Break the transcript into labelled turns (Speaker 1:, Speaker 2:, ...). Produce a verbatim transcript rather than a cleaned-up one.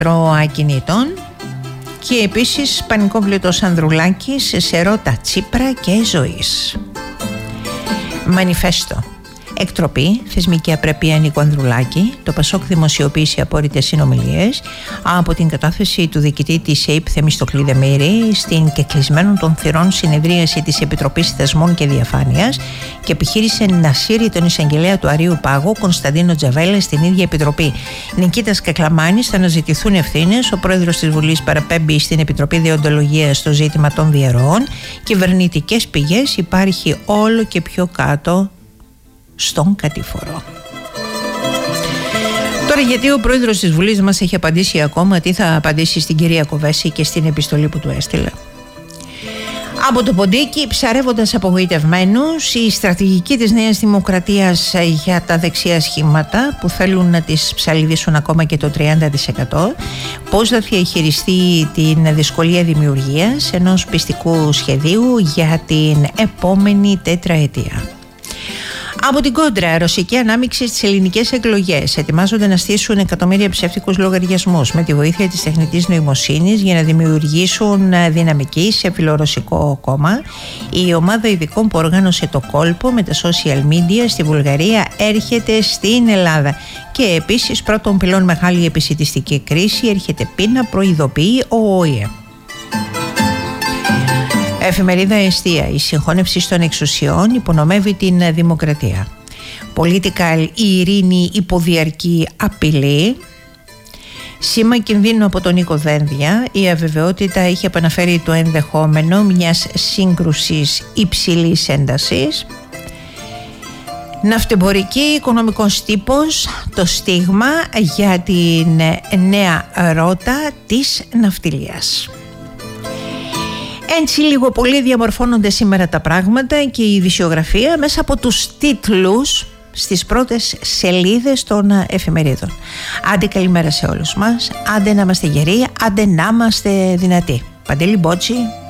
Speaker 1: ακινήτων. Και επίσης πανικόβλητος Ανδρουλάκης σε ρώτα Τσίπρα και ζωής. Μανιφέστο. Εκτροπή, θεσμική απρέπεια Νίκου Ανδρουλάκη. Το Πασόκ δημοσιοποίησε απόρριτες συνομιλίες από την κατάθεση του διοικητή της ΕΙΠ Θεμιστοκλή Δεμήρη στην κεκλεισμένων των θυρών συνεδρίαση της Επιτροπής Θεσμών και Διαφάνειας και επιχείρησε να σύρει τον εισαγγελέα του Αρείου Πάγου Κωνσταντίνο Τζαβέλα στην ίδια επιτροπή. Νικήτας Κακλαμάνης θα αναζητηθούν ευθύνες. Ο πρόεδρος της Βουλής παραπέμπει στην Επιτροπή Δεοντολογίας στο ζήτημα των διαιρών. Κυβερνητικές πηγές υπάρχει όλο και πιο κάτω στον κατηφορό. Τώρα, γιατί ο πρόεδρος της Βουλής μας έχει απαντήσει ακόμα, τι θα απαντήσει στην κυρία Κοβέση και στην επιστολή που του έστειλε. Από το ποντίκι, ψαρεύοντας απογοητευμένους, η στρατηγική της Νέας Δημοκρατίας για τα δεξιά σχήματα που θέλουν να τις ψαλιδίσουν ακόμα και το τριάντα τοις εκατό, πώς θα διαχειριστεί την δυσκολία δημιουργίας ενός πιστικού σχεδίου για την επόμενη τετραετία. Από την κόντρα, ρωσική ανάμειξη στις ελληνικές εκλογές. Ετοιμάζονται να στήσουν εκατομμύρια ψεύτικους λογαριασμούς με τη βοήθεια της τεχνητής νοημοσύνης για να δημιουργήσουν δυναμική σε φιλορωσικό κόμμα. Η ομάδα ειδικών που οργάνωσε το κόλπο με τα social media στη Βουλγαρία έρχεται στην Ελλάδα. Και επίσης, πρώτον πυλών μεγάλη επισιτιστική κρίση, έρχεται πείνα, προειδοποιεί ο ΟΗΕ. Εφημερίδα Εστία. Η συγχώνευση των εξουσιών υπονομεύει την δημοκρατία. Political, η ειρήνη υποδιαρκή απειλή. Σήμα κινδύνου από τον Νίκο Δένδια. Η αβεβαιότητα έχει επαναφέρει το ενδεχόμενο μιας σύγκρουσης υψηλής έντασης. Ναυτεμπορική, οικονομικός τύπος, το στίγμα για την νέα ρότα της ναυτιλίας. Έτσι λίγο πολύ διαμορφώνονται σήμερα τα πράγματα και η ειδησιογραφία μέσα από τους τίτλους στις πρώτες σελίδες των εφημερίδων. Άντε καλημέρα σε όλους μας, άντε να είμαστε γεροί, άντε να είμαστε δυνατοί. Παντελή Μπότσι.